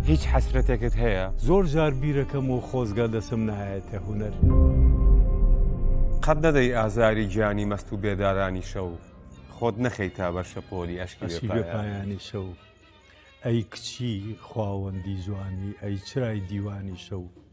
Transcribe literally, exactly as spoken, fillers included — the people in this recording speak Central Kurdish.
هیچ حەسرەتێکت هەیە؟ زۆر جار بیرەکەم و خۆزگا دەسم نایەتە هونەر. قەت نەدەی ئازاری گیانی مەست و بێدارانی شەو خۆت نەخەی تا بەرشە پۆلی ئەشکی بێ پایانی شەو. ئەی کچی خواوەندی جوانی، ئەی چرای دیوانی شەو.